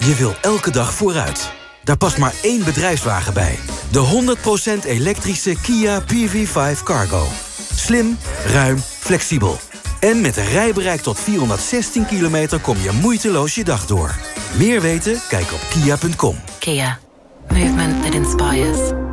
Je wil elke dag vooruit. Daar past maar één bedrijfswagen bij. De 100% elektrische Kia PV5 Cargo. Slim, ruim, flexibel. En met een rijbereik tot 416 kilometer kom je moeiteloos je dag door. Meer weten? Kijk op kia.com. Kia. Movement that inspires.